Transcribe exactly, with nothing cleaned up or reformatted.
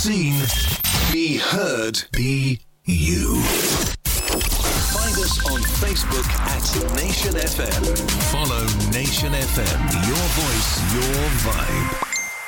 seen, be heard, be you. Find us on Facebook at Nation F M. Follow Nation F M. Your voice, your vibe.